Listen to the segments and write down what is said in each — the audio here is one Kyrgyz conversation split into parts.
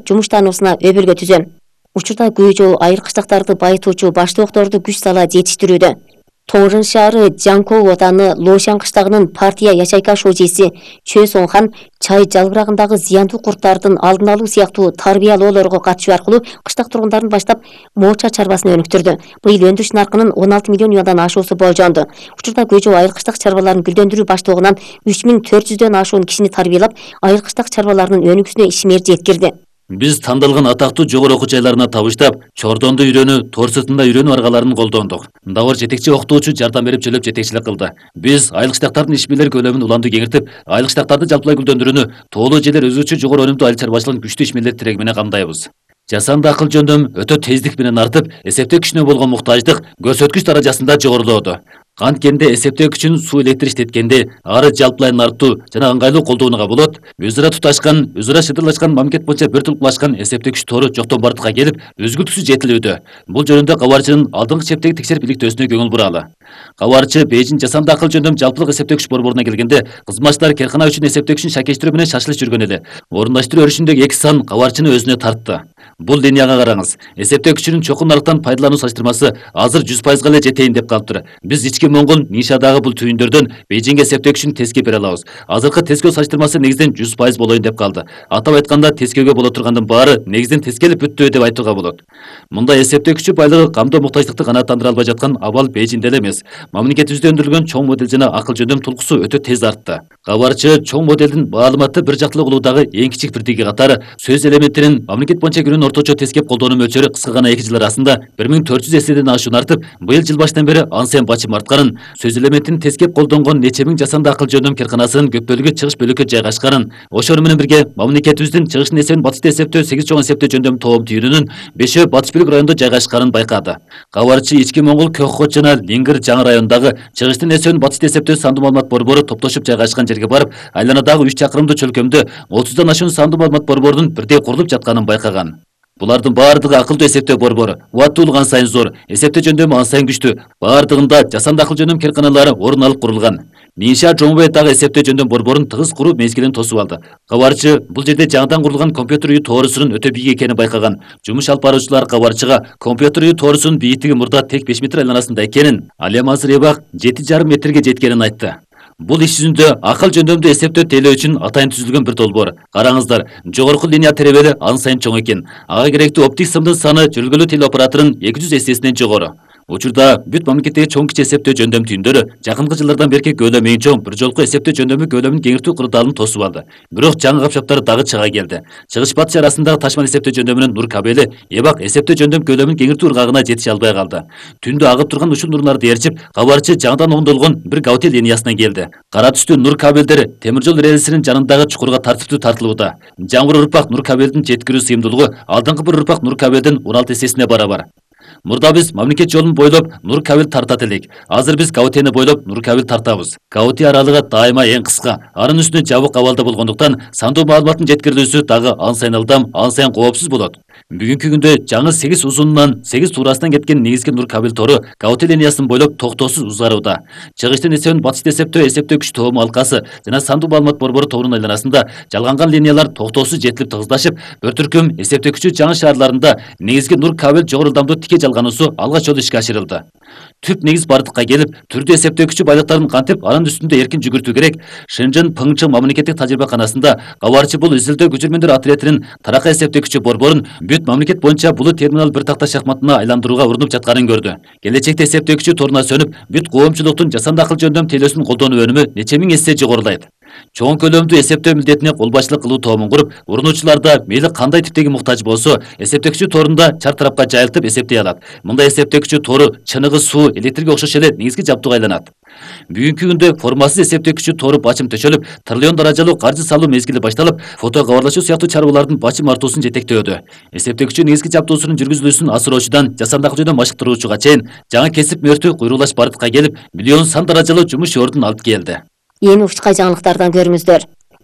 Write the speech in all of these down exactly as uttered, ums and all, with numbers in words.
жумуш таануусуна өбөлгө түзөн. Учурда Күйжөө айыркычтыктарды байытуучу баштоокторду күч сала жетиштирүүдө. Тоңжын шаары Жанкоо отаны Лошан кыштагынын партия Яшайка шожеси Чө Сонхан чай жалбырагындагы зыяндуу курттардын алдын алуу сыяктуу тарбиялоолорго катышуу аркылуу кыштак тургундарын баштап мооча чарбасын өнүктүрдү. Быйыл өндүрүш наркынын он алты миллион юандан ашуусу болжонду. Учурда Күйжөө айыркычтык чарбаларын гүлдөндүрүү баштоогунан үч миң төрт жүздөн ашуун кишини тарбиялап, айыркычтык чарбаларынын өнүгүүсүнө ишмер жеткирди. Биз тандалган атактуу жогору окуу жайларына табыштап, Чордонду үйрөнүү, Тор сыртында үйрөнүү аргаларын колдондук. Дабыр жетекчи окутуучу жардам берип чөлөп жетекчилик кылды. Биз айылкычтыктардын иш бийлер көлөмүн уланды кеңиртип, айылкычтыктарды жалпылай гүлдөндүрүүнү, тоолуу жерлер өзгөчө жогору өнүмдүү айыл чарбачылыгын күчтүү ишмерлер тиреги менен камдайбыз. Жасанды акыл жөндөм өтө тездик менен артып, эсептөө күчүнө болгон муктаждык көрсөткүч даражасында жогорулооду. Канткенде эсептөө күчүн суу электр иштеткенде ары жалпылай артуу жана ыңгайлуу колдонууга болот. Өзара туташкан, өзара шыдырлашкан мамлекет боюнча бир тулкулашкан эсептөө күч тору жоктон бардыкка келип, үзгүлтүксүз жетилүүдө. Бул жөнүндө кабарчынын алдыңкы чептеги текшерип иликтөөсүнө көңүл буралы. Кабарчы Бейжин жасанды акыл жөндөм жалпылык эсептөө күч борборуна келгенде, кызматчылар керкана үчүн эсептөө күчүн шакештирүү менен шашылыш жүргөн эле. Орундаштыруу өрүшүндөгү эки сан кабарчыны өзүнө тартты. Бул линияга караңыз. Эсептөө күчүнүн чокун нарыктан пайдалануу салыштырмасы азыр жүз пайызга эле жетейин деп калыптыр. Биз ички Моңгол Нишадагы бул түйүндөрдөн Бейжинге эсептөө күчүн тескеп бере алабыз. Азыркы тескөө салыштырмасы негизден жүз пайыз болоюн деп калды. Атап айтканда, тескөөгө боло тургандын баары негизден тескелип бүттү деп айтууга болот. Мындай эсептөө күчү байлыгы камдоо муктаждыкты канааттандыра албай жаткан абал Бейжинде эле эмес. Мамлекетибизде өндүрүлгөн чоң модель жана акыл жөндөм тулкусу өтө тез артты. Кабарчы чоң моделдин маалыматты бир жактылуу кылуудагы эң кичик бирдиги катары сөз элементтерин мамлекет боюнча күнүн орточо тескеп колдонуу мөлчөрү кыска гана эки жыл арасында бир миң төрт жүз эседен ашуун артып, быйыл жыл башынан бери ансен бачым артканын, сөз элементин тескеп колдонгон нече миң жасанды акыл жөндөм керканасынын көп бөлүгү чыгыш бөлүккө жайгашканын, ошону менен бирге мамлекетибиздин чыгыштын эсебин батышта эсептөө сегиз чоң эсептөө жөндөм тоом түйүнүнүн бешөө батыш бөлүк райондо жайгашканын байкады. Кабарчы ички Моңгол Көхкот жана Лингир жаңы райондагы чыгыштын эсебин батышта эсептөө сандуу маалымат борбору топтошуп жайгашкан жерге барып, айланадагы үч чакырымдуу чөлкөмдө отуздан ашуун сандуу маалымат борборунун бирдей курулуп жатканын байкаган. Булардын баардыгы акылдуу эсептөө борбору. Убаттуулугу ан сайын зор, эсептөө жөндөмү ан сайын күчтүү. Баардыгында жасанды акыл жөндөм керканалары орун алып курулган. Ниша Жомбоетагы эсептөө жөндөм борборун тыгыз куруу мезгилин тосуп алды. Кабарчы бул жерде жаңыдан курулган компьютер үйү тоорусунун өтө бийик экенин байкаган. Жумуш алып баруучулар кабарчыга компьютер үйү тоорусунун бийиктиги мурда тек беш метр айланасында экенин, ал эми азыр эбак жети жарым метрге жеткенин айтты. Бул иш жүзүндө акыл жөндөмдүү эсептөө тейлөө үчүн атайын түзүлгөн бир долбоор. Караңыздар, жогорку линия теребели ан сайын чоң экен. Ага керектүү оптик сымдын саны жүргүлүү телеоператорунун эки жүз эссесинен жогору. Учурда бүт мамлекеттеги чоң кичи эсептөө жөндөм түйүндөрү жакынкы жылдардан берки көлөм эң чоң бир жолку эсептөө жөндөмү көлөмүн кеңиртүү кырдаалын тосуп алды. Бирок жаңы капчаптар дагы чыга келди. Чыгыш батыш арасындагы ташман эсептөө жөндөмүнүн нур кабели эбак эсептөө жөндөм көлөмүн кеңиртүү ыргагына жетише албай калды. Түндө агып турган ушул нурларды ээрчип, кабарчы жаңыдан оңдолгон бир Гаути линиясына келди. Кара түстүү нур кабелдер темир жол рельсинин жанындагы чукурга тартиптүү тартылууда. Жаңы урпак нур кабелдин жеткирүү сыйымдуулугу алдыңкы бир урпак нур кабелдин он алты эссесине барабар. Мурда биз мамлекет жолун бойлоп нур кабел тартат элек. Азыр биз Гаутени бойлоп нур кабел тартабыз. Гаути аралыгы дайыма эң кыска, анын үстүнө жабык абалда болгондуктан сандуу маалыматтын жеткирилүүсү дагы ан сайын ылдам, ан сайын коопсуз болот. Бүгүнкү күндө жаңы сегиз узунунан, сегиз туурасынан кеткен негизги нур кабел тору Гаути линиясын бойлоп токтоосуз узгарууда. Чыгыштын эсебин батышта эсептөө, эсептөө күч тоому алкасы жана сандуу маалымат борбору тобунун айланасында жалганган линиялар токтоосуз жетилип тыгыздашып, бир түркүм эсептөө күчү жаңы шаарларында негизги нур кабел жогору ылдамдуу тике жалгануусу алгач жолу ишке ашырылды. Түп негиз бардыкка келип, түрдүү эсептөө күчү байлыктарын кантип анын үстүндө эркин жүгүртүү керек. Шенжен Пыңчы мамлекеттик тажрыйбаканасында кабарчы бул изилдөө көчүрмөндөр отрядынын таракай эсептөө күчү борборун бүт мамлекет боюнча бул терминал бир такта шахматына айландырууга урунуп жатканын көрдү. Келечекте эсептөө күчү торуна сөнүп, бүт коомчулуктун жасанды акыл жөндөм тейлөөсүн колдонуу өнүмү нече миң эсе жогорулайт. Чоң көлөмдүү эсептөө милдетине кол башчылык кылуу тоомун куруп, урунуучуларда мейли кандай типтеги муктаж болсо, эсептөө күчү торунда чар тарапка жайылтып эсептей алат. Мындай эсептөө күчү тору чыныгы суу, электрге окшош эле негизги жабдууга айланат. Бүгүнкү күндө формасыз эсептөө күчү тору бачым төшөлүп, триллион даражалуу каржы салуу мезгили башталып, фото кабарлашуу сыяктуу чарбалардын бачым артуусун жетектөөдө. Эсептөө күчү негизги жабдуусунун жүргүзүлүүсүн асыроочудан жасанды акыл жөндөм машыктыруучуга чейин жаңы кесип мөртү куйрулаш бардыкка келип, миллион сан даражалуу жумуш ордун алып келди. Эми ушкай жаңылыктардан көрүңүздөр.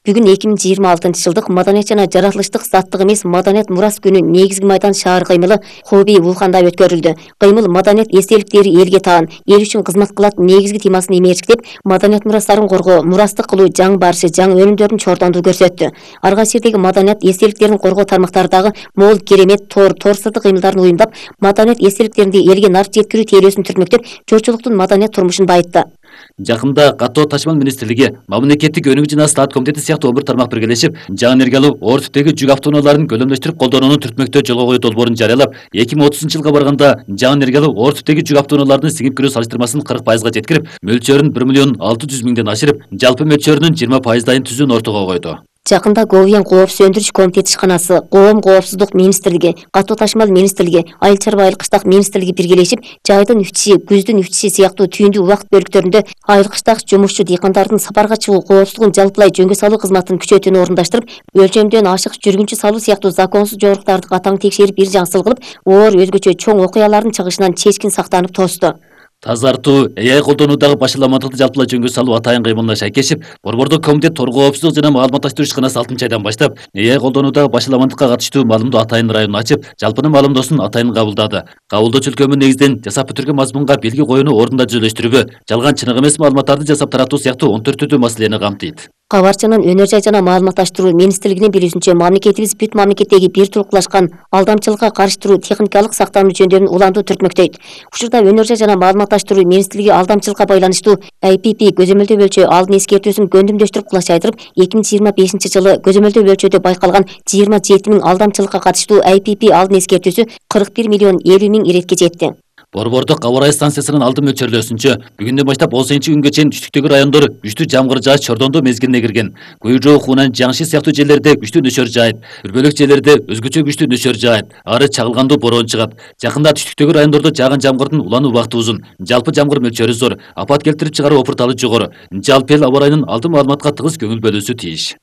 Бүгүн эки миң жыйырма алтынчы жылдык маданият жана жаратылыштык заттык эмес маданият мурас күнү негизги майдан шаар кыймылы Хобий Вулханда өткөрүлдү. Кыймыл маданият эстеликтери элге таан, эл үчүн кызмат кылат негизги темасын эмерчиктеп, маданият мурастарын коргоо, мурастык кылуу, жаңы барышы, жаңы өнүмдөрдүн чордондугун көрсөттү. Ар кайсы жердеги маданият эстеликтерин коргоо тармактары дагы мол керемет тор, тор сырдык кыймылдарын уюмдап, маданият эстеликтеринди элге нарт жеткирүү тейлөөсүн түртмөктөп, журтчулуктун маданият турмушун байытты. Жакында каттоо ташмал министрлиги, мамлекеттик өнүгүү жана стат комитети сыяктуу он бир тармак биргелешип, жаңы энергия алуу оор типтеги жүк автоунааларын көлөмдөштүрүп колдонууну түртмөктөө жолго коюу долбоорун жарыялап, эки миң отузунчу жылга барганда жаңы энергия алуу оор типтеги жүк автоунааларынын сиңип кирүү салыштырмасын кырк пайызга жеткирип, мөлчөрүн бир миллион алты жүз миңден ашырып, жалпы мөлчөрүнүн жыйырма пайыздайын түзүүнү ортого койду. Жакында Говиян коопсуз өндүрүш комитети ишканасы, Коом коопсуздук министрлиги, Каттоо ташмал министрлиги, Айыл чарба айыл кыштак министрлиги биргелешип, жайдын үчүсү, күздүн үчүсү сыяктуу түйүндүү убакыт бөлүктөрүндө айыл кыштак жумушчу дыйкандардын сапарга чыгуу коопсуздугун жалпылай жөнгө салуу кызматын күчөтүүнү орундаштырып, өлчөмдөн ашык жүргүнчү салуу сыяктуу законсуз жоруктарды катаң текшерип, бир жаңсыл кылып, оор өзгөчө чоң окуялардын чыгышынан чечкин сактанып тосду. Тазартуу, эй ай колдонуудагы башаламандыкты жалпылай жөнгө салуу атайын кыймылына шайкешип, Борбордук комитет торгоо коопсуздук жана маалыматташтыруу ишканасы алтынчы айдан баштап, эй ай колдонуудагы башаламандыкка катыштуу маалымдоо атайын районун ачып, жалпынын маалымдоосун атайын кабылдады. Кабылдоо чөлкөмү негизинен жасап бүтүргөн мазмунга белги коюуну ордунда жүзөлөштүрүүгө, жалган чыныгы эмес маалыматтарды жасап таратуу сыяктуу он төрт маселени камтыйт. Кабарчынын өнөр жай жана маалыматташтыруу министрлигинин билүүсүнчө, мамлекетибиз бүт мамлекеттеги бир турукталышкан алдамчылыкка каршы туруу техникалык сактануу жөндөмүн улантуу түртмөктөйт. Учурда өнөр жай жана маалыматташтыруу министрлиги алдамчылыкка байланыштуу ай пи пи көзөмөлдөө бөлчө алдын эскертүүсүн көндүмдөштүрүп кулачайдырып, эки миң жыйырма бешинчи жылы көзөмөлдөө бөлчөдө байкалган жыйырма жети миң алдамчылыкка катыштуу ай пи пи алдын эскертүүсү кырк бир миллион элүү миң иретке жетти. Борбордук аба ырайы станциясынын алдын мөлчөрлөөсүнчө, бүгүндөн баштап он сегизинчи күнгө чейин түштүктөгү райондор күчтүү жамгыр жааш чордондуу мезгилине кирген. Гуйжоо, Хунан, Жаңши сыяктуу жерлерде күчтүү нөшөр жаайт, үрбөлөк жерлерде өзгөчө күчтүү нөшөр жаайт, ары чагылгандуу бороон чыгат. Жакында түштүктөгү райондордо жааган жамгырдын улануу убакыты узун, жалпы жамгыр мөлчөрү зор, апат келтирип чыгаруу опурталы жогору. Жалпы эл аба ырайынын алдын маалыматка тыгыз көңүл бөлүүсү тийиш.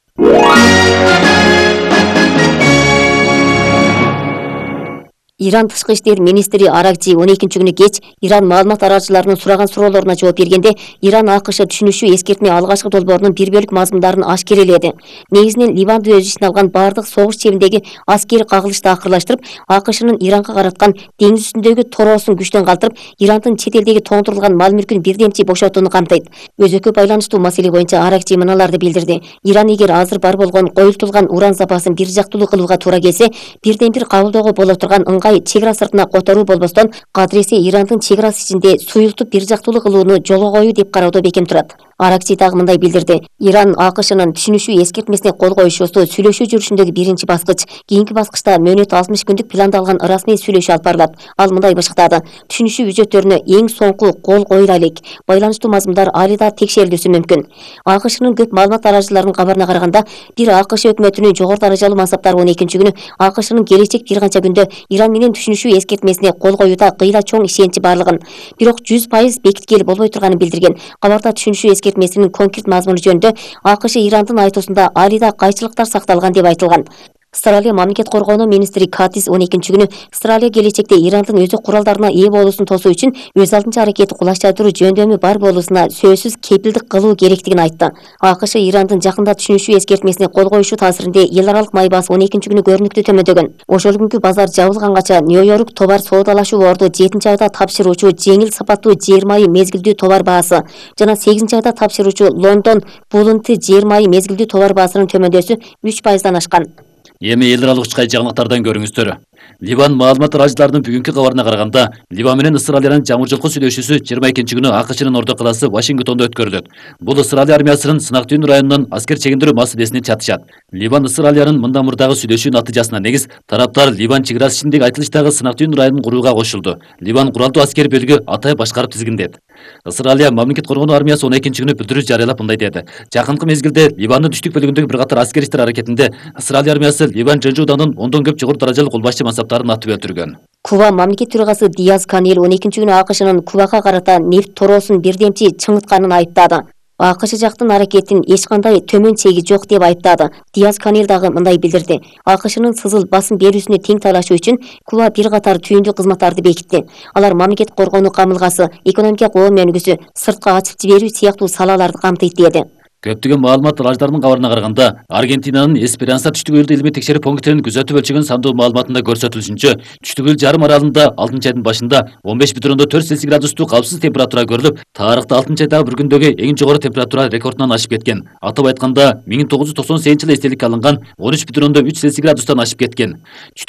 Иран тышкы иштер министри Аракчи он экинчи күнү кеч Иран маалымат арачыларынын сураган суроолоруна жооп бергенде, Иран АКШ түшүнүшү эскертме алгачкы долбоорунун бир бөлүк мазмундарын ашкереледи. Негизинен Ливанды өз ичине алган бардык согуш чебиндеги аскери кагылышты акырлаштырып, АКШнын Иранга караткан деңиз үстүндөгү тороосун күчтөн калтырып, Ирандын чет элдеги тоңдурулган мал мүлкүн бирдемчи бошотууну камтыйт. Өзөккө байланыштуу маселе боюнча Аракчи мыналарды билдирди. Иран эгер азыр бар болгон коюлтулган уран запасын бир жактуулуу кылууга туура келсе, бирден бир кабылдоого боло турган чек ара сыртына которуу болбостон, кадыресе Ирандын чек арасы ичинде суюлтуп бир жактуулуу кылууну жолго коюу деп кароодо бекем турат. Аракчи дагы мындай билдирди. Иран АКШнын түшүнүшү эскертмесине кол коюшуусу сүйлөшүү жүрүшүндөгү биринчи баскыч. Кийинки баскычта мөөнөт алтымыш күндүк пландалган ырасмий сүйлөшүү алып барылат. Ал мындай бышыктады. Түшүнүшүү үзөттөрүнө эң соңку кол коюла элек. Байланыштуу мазмундар али да текшерилүүсү мүмкүн. АКШнын көп маалымат арачыларынын кабарына караганда, бир АКШ өкмөтүнүн жогору даражалуу мансаптары он экинчи күнү АКШнын келечек бир канча күндө Иран менен түшүнүшүү эскертмесине кол коюуда кыйла чоң ишеничи барлыгын, бирок жүз пайыз бекиткели болбой турганын билдирген. Кабарда түшүнүшүү эскертмесинин конкрет мазмуну жөнүндө АКШ Ирандын айтуусунда али да кайчылыктар сакталган деп айтылган. Австралия мамлекет коргоонуу министри Катис он экинчи күнү Австралия келечекте Ирандын өзү куралдарына ээ болуусун тосуу үчүн өз алдынча аракети кулачтандыруу жөндөмү бар болуусуна сөзсүз кепилдик кылуу керектигин айтты. АКШ Ирандын жакында түшүнүшүү эскертмесине кол коюшу таасиринде эл аралык май баасы он экинчи күнү көрүнүктүү төмөндөгөн. Ошол күнкү базар жабылганча Нью-Йорк товар соодалашуу орду жетинчи айда тапшыруучу жеңил сапаттуу жер майы мезгилдүү товар баасы жана сегизинчи айда тапшыруучу Лондон булунты жер майы мезгилдүү товар баасынын төмөндөсү үч пайыздан ашкан. Эми эл аралык учкай жаңылыктардан көрүңүздөр. Ливан маалымат арачыларынын бүгүнкү кабарына караганда, Ливан менен Австралиянын жаңы жылкы сүйлөшүүсү жыйырма экинчи күнү АКШнын ордо калаасы Вашингтондо өткөрүлөт. Бул Австралия армиясынын Сынактүйүн районунан аскер чегиндирүү маселесине чатышат. Ливан Австралиянын мындан мурдагы сүйлөшүү натыйжасына негиз тараптар Ливан чек арасы ичиндеги айтылыштагы Сынактүйүн районун курууга кошулду. Ливан куралдуу аскер бөлүгү атай башкарып тизгиндет. Австралия мамлекет коргоонуу армиясы он экинчи күнү билдирүү жарыялап мындай деди. Жакынкы мезгилде Ливандын түштүк бөлүгүндөгү бир катар аскер иштер аракетинде Австралия армиясы Ливан жөнчү уданын ондон көп жогору даражалуу кол башчы мансаптарын атып өлтүргөн. Куба мамлекет төрагасы Диаз Канел он экинчи күнү АКШнын Кубага карата нефт тороосун бирдемчи чыңытканын айыптады. АКШ жактын аракетин эч кандай төмөн чеги жок деп айыптады. Диаз Канел дагы мындай билдирди. АКШнын сызыл басым берүүсүнө тең талашуу үчүн Куба бир катар түйүндүү кызматтарды бекитти. Алар мамлекет коргонуу камылгасы, экономика коом өнүгүүсү, сыртка ачып жиберүү сыяктуу салаларды камтыйт деди. Көптөгөн маалымат лаждарынын кабарына караганда, Аргентинанын Эсперанса түштүк өлдү илмий текшерип пунктинин күзөтүп өлчөгөн сандуу маалыматында көрсөтүлүшүнчө, түштүк өл жарым аралында алтынчы айдын башында он беш бүтүн ондон төрт Цельсий градустуу калпсыз температура көрүлүп, тарыхта алтынчы айдагы бір күндөгү эң жогору температура рекордунан ашып кеткен. Атап айтканда, миң тогуз жүз токсон сегизинчи жылы эстеликке алынган он үч бүтүн ондон үч Цельсий градустан ашып кеткен.